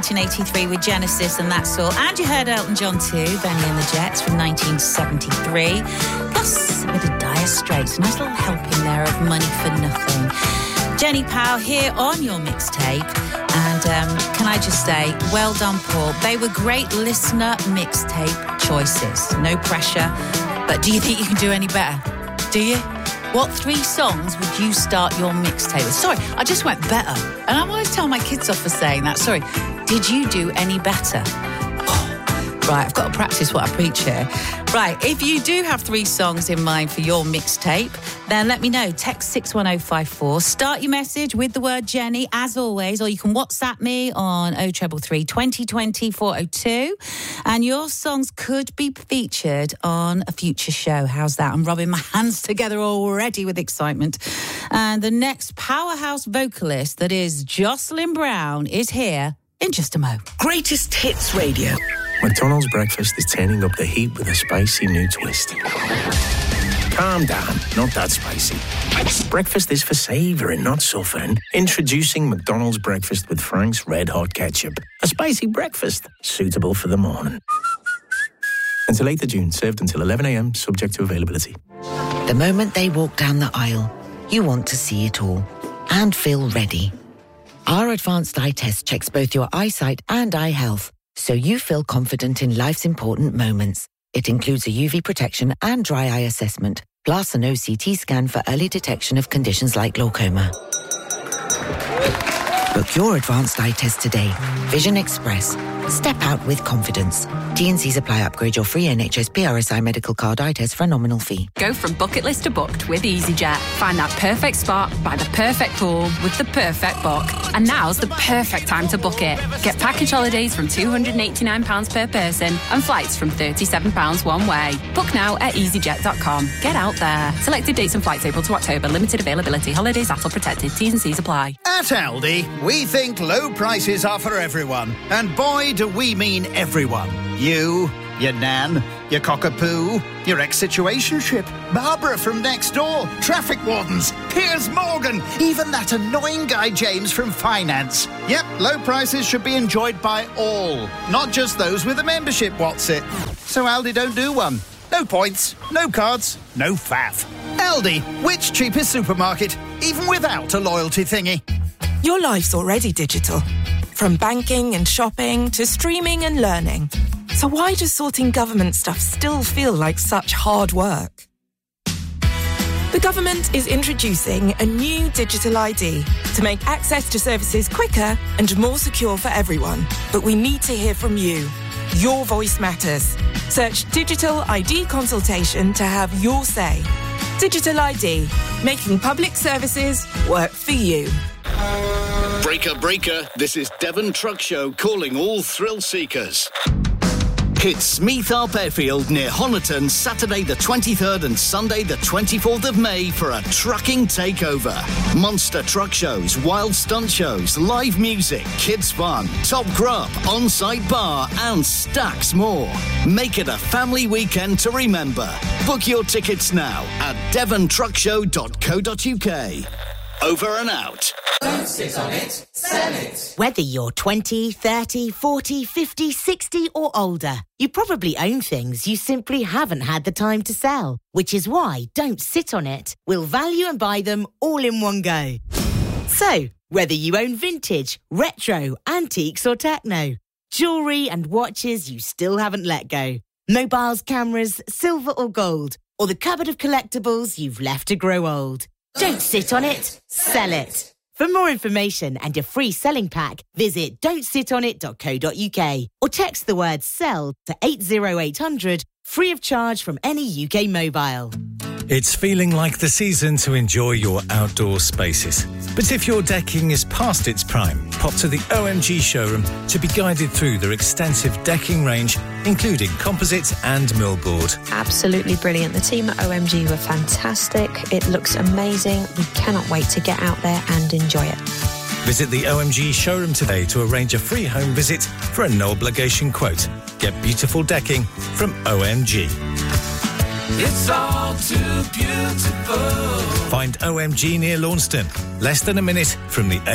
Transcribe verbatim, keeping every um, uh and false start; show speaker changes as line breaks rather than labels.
nineteen eighty-three with Genesis and That's All. And you heard Elton John too, Benny and the Jets from nineteen seventy-three. Plus a bit of Dire Straits. Nice little helping there of Money for Nothing. Jenny Powell here on your mixtape. And um, can I just say, well done, Paul. They were great listener mixtape choices. No pressure. But do you think you can do any better? Do you? What three songs would you start your mixtape with? Sorry, I just went better. And I always tell my kids off for saying that. Sorry, did you do any better? Right, I've got to practice what I preach here. Right, if you do have three songs in mind for your mixtape, then let me know. Text six one oh five four. Start your message with the word Jenny, as always, or you can WhatsApp me on oh three three, twenty twenty, four oh two. And your songs could be featured on a future show. How's that? I'm rubbing my hands together already with excitement. And the next powerhouse vocalist that is Jocelyn Brown is here in just a mo.
Greatest Hits Radio.
McDonald's breakfast is turning up the heat with a spicy new twist. Calm down, not that spicy. Breakfast is for savouring, not suffering. Introducing McDonald's breakfast with Frank's Red Hot Ketchup. A spicy breakfast suitable for the morning. Until eighth of June, served until eleven a.m, subject to availability.
The moment they walk down the aisle, you want to see it all and feel ready. Our advanced eye test checks both your eyesight and eye health, so you feel confident in life's important moments. It includes a U V protection and dry eye assessment, plus an O C T scan for early detection of conditions like glaucoma. Book your advanced eye test today. Vision Express. Step out with confidence. T and C's apply. Upgrade your free N H S P R S I medical card eye test for a nominal fee.
Go from bucket list to booked with EasyJet. Find that perfect spot by the perfect pool with the perfect book. And now's the perfect time to book it. Get package holidays from two hundred eighty-nine pounds per person and flights from thirty-seven pounds one way. Book now at easyjet dot com. Get out there. Selected dates and flights April to October. Limited availability. Holidays A T L protected. T's and C's apply.
At Aldi, we think low prices are for everyone. And boy, do we mean everyone. You, your nan, your cockapoo, your ex-situationship, Barbara from next door, traffic wardens, Piers Morgan, even that annoying guy James from finance. Yep, low prices should be enjoyed by all, not just those with a membership, what's it? So Aldi don't do one. No points, no cards, no faff. Aldi, which cheapest supermarket, even without a loyalty thingy?
Your life's already digital. From banking and shopping to streaming and learning. So why does sorting government stuff still feel like such hard work? The government is introducing a new digital I D to make access to services quicker and more secure for everyone. But we need to hear from you. Your voice matters. Search Digital I D Consultation to have your say. Digital I D, making public services work for you.
Breaker, breaker, this is Devon Truck Show calling all thrill seekers. Hit Smeeth Arp Airfield near Honiton Saturday the twenty-third and Sunday the twenty-fourth of May for a trucking takeover. Monster truck shows, wild stunt shows, live music, kids fun, top grub, on-site bar and stacks more. Make it a family weekend to remember. Book your tickets now at devon truck show dot co dot uk. Over and out.
Don't sit on it, sell it.
Whether you're twenty, thirty, forty, fifty, sixty or older, you probably own things you simply haven't had the time to sell. Which is why Don't Sit on It will value and buy them all in one go. So, whether you own vintage, retro, antiques or techno, jewellery and watches you still haven't let go, mobiles, cameras, silver or gold, or the cupboard of collectibles you've left to grow old. Don't sit on it, sell it. For more information and a free selling pack, visit don't sit on it dot co dot uk or text the word SELL to eight oh eight hundred, free of charge from any U K mobile.
It's feeling like the season to enjoy your outdoor spaces. But if your decking is past its prime, pop to the O M G showroom to be guided through their extensive decking range, including composite and millboard.
Absolutely brilliant. The team at O M G were fantastic. It looks amazing. We cannot wait to get out there and enjoy it.
Visit the O M G showroom today to arrange a free home visit for a no-obligation quote. Get beautiful decking from O M G.
It's all too beautiful.
Find O M G near Launceston, less than a minute from the